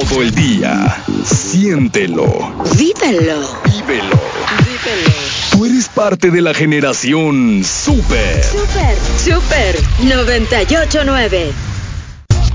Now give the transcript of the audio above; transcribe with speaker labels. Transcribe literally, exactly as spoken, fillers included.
Speaker 1: todo el día. Siéntelo.
Speaker 2: Vívelo.
Speaker 1: Vívelo.
Speaker 2: Vívelo.
Speaker 1: Tú eres parte de la generación Super.
Speaker 2: Super. Super noventa y ocho nueve.